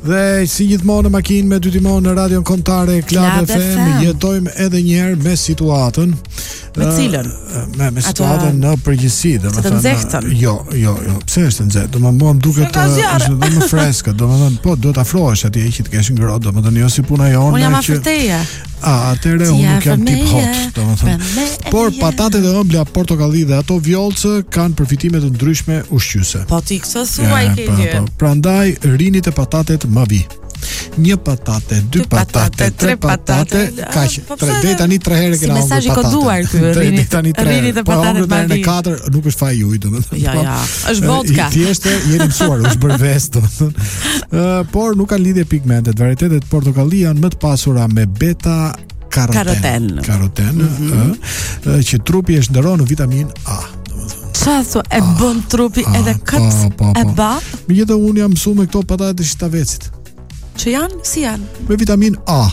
Dhe si gjithmonë në makinë me dy timon në radion kombëtare Klab FM jetojmë edhe një herë me situatën. Me cilën? Me situatën në përgjithësi, domethënë. Jo, pse është nxehtë? Domethënë duket është më freskë, domethënë po duhet afrohesh atje që të kesh ngrohtë, domethënë jo si puna jonë. Unë jam afërteja. Atëre unë nuk jam tip hot, domethënë. Por patatet e ëmbla portokalli dhe ato vjollcë kanë përfitime të ndryshme ushqyese. Po ti këtë thuaj ke gjë. Prandaj rini të patatet ma vi. Një patate, dy patate, tre patate, kaq. Deri tani 3 herë kena patate. Si mesazh i koduar ky rini tani 3 herë. Rini të patatet ma vi. Në 4 nuk është faj ujë, domethënë. Ja, është vodka. Thjesht jeni mësuar, është bërë vestë, domethënë. Por nuk kanë lidhje pigmentet. Varietetet portokalli janë më të pasura me beta karoten, që trupi e shndërron në vitamin A. Çfarë e bën trupi edhe këtë e bë? Megjithatë unë jam mësuar me këto patate të shitavecit. Që janë? Si janë? Me vitamin A.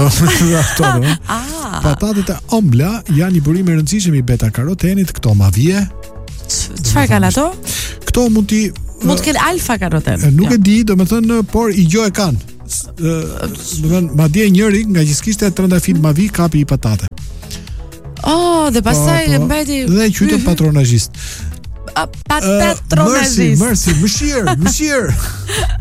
Patatet e ëmbla janë një burim i rëndësishëm i beta karotenit, këto ma vije. Çfarë kanë ato? Këto mund të kenë alfa karoten. Nuk e di, domethënë, por i gjë e kanë. Domethënë, madje njëri nga që s'kishte trëndafil ma vi kapi i patate. Dhe pastaj mbeti dhe qytet patronazhist. Patronazhist. Mëshirë.